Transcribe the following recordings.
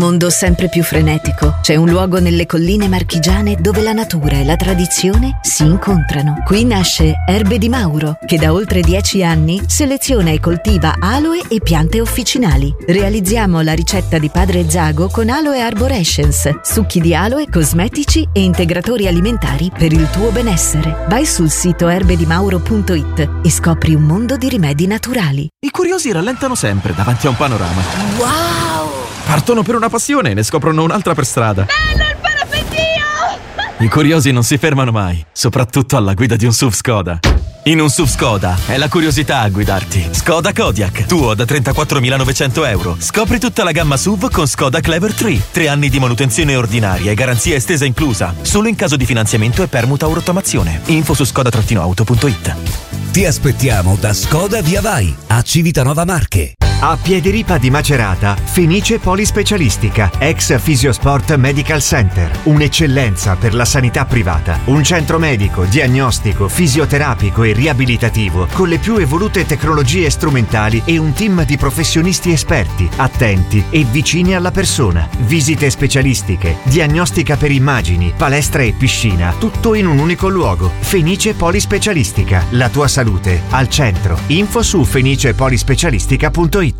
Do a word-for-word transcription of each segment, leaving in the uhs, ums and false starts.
Mondo sempre più frenetico. C'è un luogo nelle colline marchigiane dove la natura e la tradizione si incontrano. Qui nasce Erbe di Mauro, che da oltre dieci anni seleziona e coltiva aloe e piante officinali. Realizziamo la ricetta di Padre Zago con Aloe Arborescence, succhi di aloe, cosmetici e integratori alimentari per il tuo benessere. Vai sul sito erbe di mauro punto it e scopri un mondo di rimedi naturali. I curiosi rallentano sempre davanti a un panorama. Wow! Partono per una passione e ne scoprono un'altra per strada. Bello il parapendio! I curiosi non si fermano mai, soprattutto alla guida di un S U V Skoda. In un S U V Skoda è la curiosità a guidarti. Skoda Kodiaq, tuo da trentaquattromilanovecento euro. Scopri tutta la gamma S U V con Skoda Clever tre. Tre anni di manutenzione ordinaria e garanzia estesa inclusa. Solo in caso di finanziamento e permuta o rottamazione. Info su skoda auto punto it. Ti aspettiamo da Skoda Via Vai, a Civitanova Marche. A Piediripa di Macerata, Fenice Polispecialistica, ex Fisiosport Medical Center. Un'eccellenza per la sanità privata. Un centro medico, diagnostico, fisioterapico e riabilitativo con le più evolute tecnologie strumentali e un team di professionisti esperti, attenti e vicini alla persona. Visite specialistiche, diagnostica per immagini, palestra e piscina, tutto in un unico luogo. Fenice Polispecialistica, la tua salute al centro. Info su fenice polispecialistica punto it.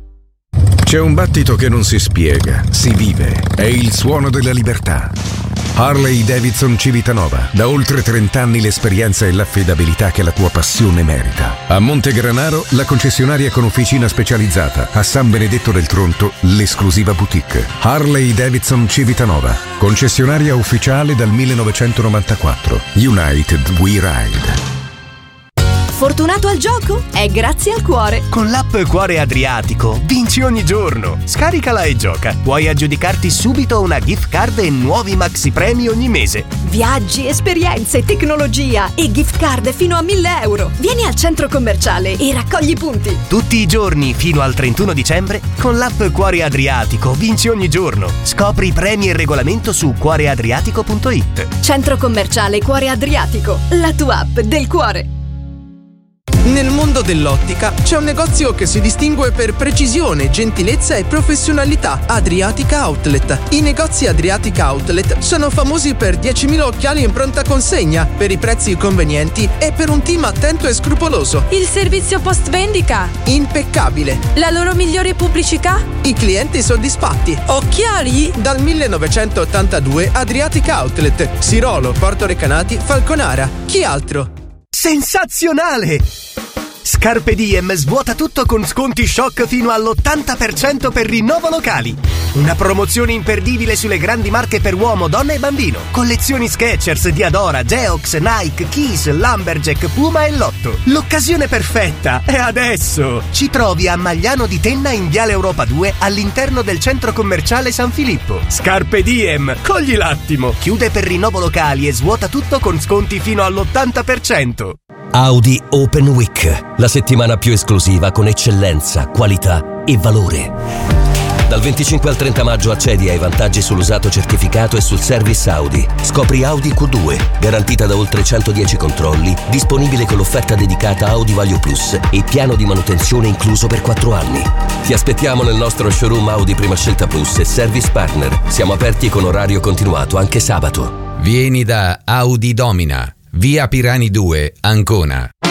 C'è un battito che non si spiega, si vive. È il suono della libertà. Harley Davidson Civitanova. Da oltre trenta anni l'esperienza e l'affidabilità che la tua passione merita. A Montegranaro la concessionaria con officina specializzata. A San Benedetto del Tronto l'esclusiva boutique. Harley Davidson Civitanova. Concessionaria ufficiale dal millenovecentonovantaquattro. United We Ride. Fortunato al gioco? È grazie al cuore. Con l'app Cuore Adriatico vinci ogni giorno. Scaricala e gioca. Puoi aggiudicarti subito una gift card e nuovi maxi premi ogni mese. Viaggi, esperienze, tecnologia e gift card fino a mille euro. Vieni al centro commerciale e raccogli punti. Tutti i giorni fino al trentuno dicembre con l'app Cuore Adriatico vinci ogni giorno. Scopri i premi e il regolamento su cuore adriatico punto it. Centro commerciale Cuore Adriatico, la tua app del cuore. Nel mondo dell'ottica c'è un negozio che si distingue per precisione, gentilezza e professionalità: Adriatica Outlet. I negozi Adriatica Outlet sono famosi per diecimila occhiali in pronta consegna, per i prezzi convenienti e per un team attento e scrupoloso. Il servizio post vendita impeccabile. La loro migliore pubblicità? I clienti soddisfatti. Occhiali? Dal millenovecentottantadue Adriatica Outlet, Sirolo, Porto Recanati, Falconara. Chi altro? Sensazionale! Scarpe Diem svuota tutto con sconti shock fino all'ottanta per cento per rinnovo locali. Una promozione imperdibile sulle grandi marche per uomo, donna e bambino. Collezioni Skechers, Diadora, Geox, Nike, Kiss, Lumberjack, Puma e Lotto. L'occasione perfetta è adesso! Ci trovi a Magliano di Tenna in Viale Europa due all'interno del centro commerciale San Filippo. Scarpe Diem, cogli l'attimo! Chiude per rinnovo locali e svuota tutto con sconti fino all'ottanta per cento. Audi Open Week, la settimana più esclusiva con eccellenza, qualità e valore. Dal venticinque al trenta maggio accedi ai vantaggi sull'usato certificato e sul service Audi. Scopri Audi Q due, garantita da oltre centodieci controlli, disponibile con l'offerta dedicata Audi Value Plus e piano di manutenzione incluso per quattro anni. Ti aspettiamo nel nostro showroom Audi Prima Scelta Plus e Service Partner. Siamo aperti con orario continuato anche sabato. Vieni da Audi Domina, via Pirani due, Ancona.